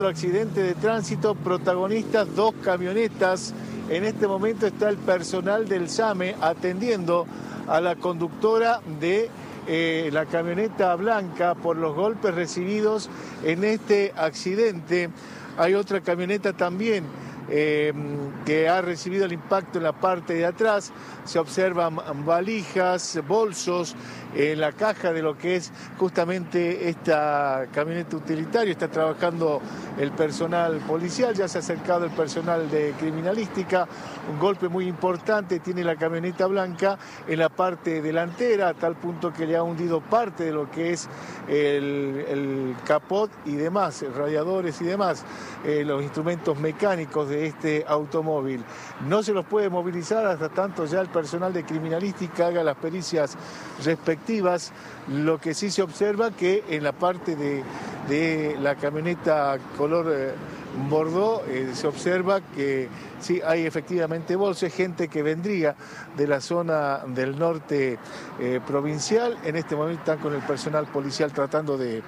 Accidente de tránsito, protagonistas 2 camionetas. En este momento está el personal del SAME atendiendo a la conductora de la camioneta blanca por los golpes recibidos en este accidente. Hay otra camioneta también que ha recibido el impacto en la parte de atrás. Se observan valijas, bolsos en la caja de lo que es justamente esta camioneta utilitaria. Está trabajando el personal policial, ya se ha acercado el personal de criminalística. Un golpe muy importante tiene la camioneta blanca en la parte delantera, a tal punto que le ha hundido parte de lo que es el capot y demás, radiadores y demás, los instrumentos mecánicos de este automóvil. No se los puede movilizar hasta tanto ya el personal de criminalística haga las pericias respectivas. Lo que sí se observa que en la parte de la camioneta color Bordeaux se observa que sí hay efectivamente bolsos, gente que vendría de la zona del norte provincial. En este momento están con el personal policial tratando de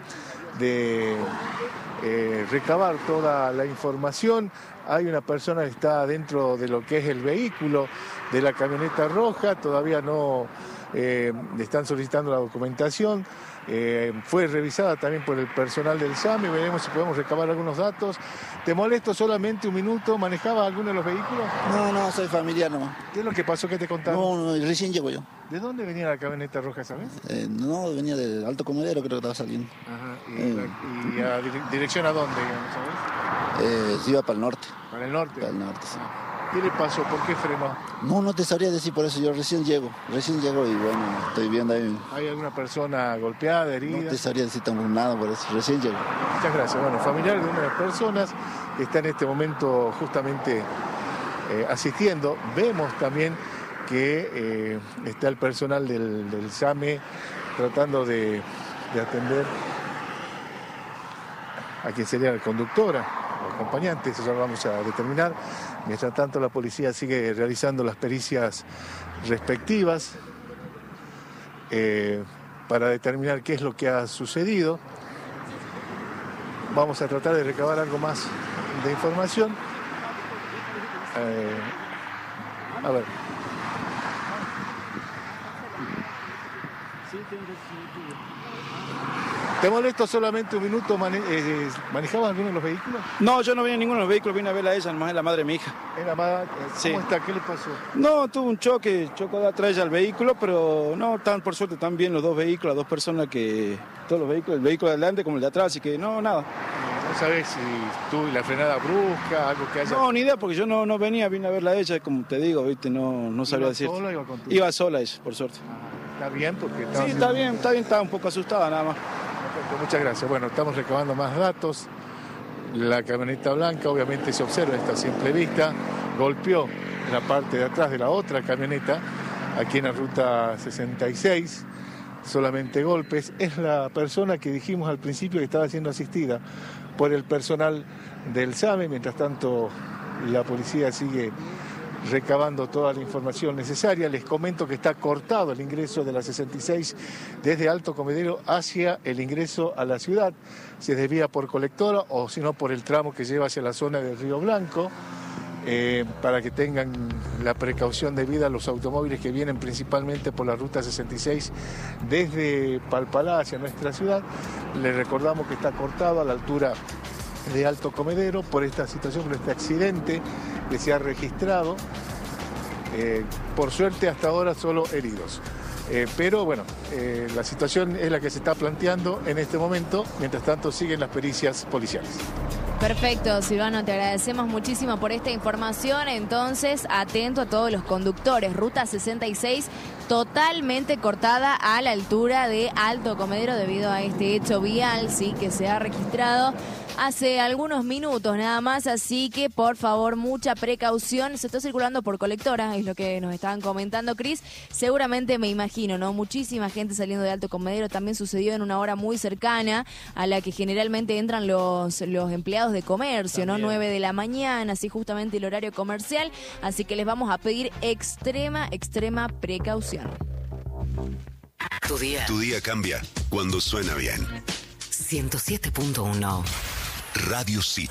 recabar toda la información. Hay una persona que está dentro de lo que es el vehículo de la camioneta roja, todavía no le están solicitando la documentación. Fue revisada también por el personal del SAME, veremos si podemos recabar algunos datos. ¿Te molesto solamente un minuto? ¿Manejaba alguno de los vehículos? No, soy familiar nomás. ¿Qué es lo que pasó? ¿Qué te contaron? No, recién llego yo. ¿De dónde venía la camioneta roja, sabes? No, venía del Alto Comedero, creo que estaba saliendo. Ajá. ¿Y a dirección a dónde, sabes? Se iba para el norte. ¿Para el norte? Para el norte, sí. ¿Qué le pasó? ¿Por qué frenó? No te sabría decir, por eso yo recién llego y bueno, estoy viendo ahí. ¿Hay alguna persona golpeada, herida? No te sabría decir nada, por eso recién llego. Muchas gracias. Bueno, familiar de una de las personas que está en este momento justamente asistiendo. Vemos también que está el personal del SAME tratando de atender a quien sería la conductora o acompañante, eso ya lo vamos a determinar. Mientras tanto, la policía sigue realizando las pericias respectivas para determinar qué es lo que ha sucedido. Vamos a tratar de recabar algo más de información. A ver. ¿Te molesto solamente un minuto? ¿Manejabas alguno de los vehículos? No, yo no venía en ninguno de los vehículos, vine a verla a ella, nomás es la madre de mi hija. ¿Es la madre? Sí. ¿Cómo está? ¿Qué le pasó? No, tuvo un choque, chocó de atrás ella al vehículo, pero no, por suerte están bien los dos vehículos, las dos personas que... Todos los vehículos, el vehículo de adelante como el de atrás, así que no, nada. ¿No sabes si tuvo la frenada brusca, algo que haya...? No, ni idea, porque yo no venía, vine a verla a ella, como te digo, viste, no sabría decir. ¿Iba sola o iba con tu Iba sola ella, por suerte. ¿Está bien? Porque sí, está bien, estaba un poco asustada nada más. Perfecto, muchas gracias. Bueno, estamos recabando más datos. La camioneta blanca, obviamente se observa esta simple vista, golpeó la parte de atrás de la otra camioneta, aquí en la ruta 66, solamente golpes. Es la persona que dijimos al principio que estaba siendo asistida por el personal del SAME. Mientras tanto, la policía sigue recabando toda la información necesaria. Les comento que está cortado el ingreso de la 66 desde Alto Comedero hacia el ingreso a la ciudad. Se desvía por Colectora o si no por el tramo que lleva hacia la zona del Río Blanco. Para que tengan la precaución debida a los automóviles que vienen principalmente por la ruta 66 desde Palpalá hacia nuestra ciudad. Les recordamos que está cortado a la altura de Alto Comedero por esta situación, por este accidente que se ha registrado. Por suerte hasta ahora solo heridos. Pero bueno, la situación es la que se está planteando en este momento. Mientras tanto siguen las pericias policiales. Perfecto, Silvano, te agradecemos muchísimo por esta información. Entonces, atento a todos los conductores. Ruta 66 totalmente cortada a la altura de Alto Comedero debido a este hecho vial, sí, que se ha registrado hace algunos minutos nada más, así que por favor mucha precaución. Se está circulando por Colectora, es lo que nos estaban comentando, Cris. Seguramente me imagino, ¿no? Muchísima gente saliendo de Alto Comedero. También sucedió en una hora muy cercana a la que generalmente entran los empleados de comercio, también, ¿no? 9 de la mañana, así justamente el horario comercial. Así que les vamos a pedir extrema precaución. Tu día cambia cuando suena bien. 107.1 Radio City.